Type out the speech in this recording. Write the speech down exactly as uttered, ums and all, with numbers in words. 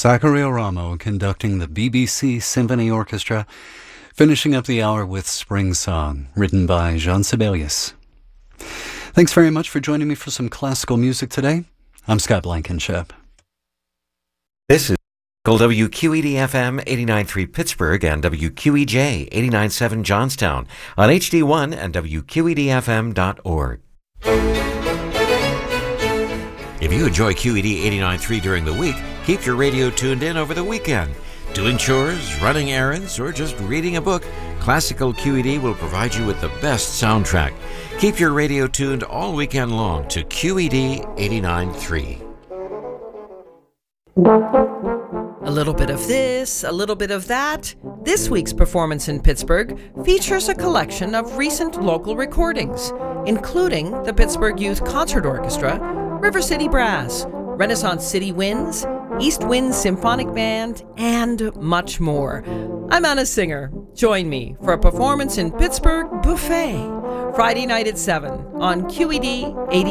Zachary Oramo conducting the B B C Symphony Orchestra, finishing up the hour with Spring Song, written by Jean Sibelius. Thanks very much for joining me for some classical music today. I'm Scott Blankenship. This is W Q E D F M eighty-nine point three Pittsburgh and W Q E J eighty-nine point seven Johnstown on H D one and W Q E D F M dot org. If you enjoy Q E D eighty-nine point three during the week, keep your radio tuned in over the weekend. Doing chores, running errands, or just reading a book, Classical Q E D will provide you with the best soundtrack. Keep your radio tuned all weekend long to Q E D eighty-nine point three. A little bit of this, a little bit of that. This week's Performance in Pittsburgh features a collection of recent local recordings, including the Pittsburgh Youth Concert Orchestra, River City Brass, Renaissance City Winds, East Wind Symphonic Band, and much more. I'm Anna Singer. Join me for a Performance in Pittsburgh buffet, Friday night at seven on Q E D eighty-nine